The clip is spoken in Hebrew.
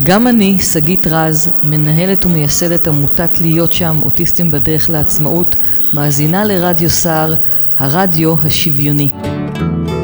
גם אני, שגית רז, מנהלת ומייסדת עמותת להיות שם, אוטיסטים בדרך לעצמאות, מאזינה לרדיו סער, הרדיו השוויוני.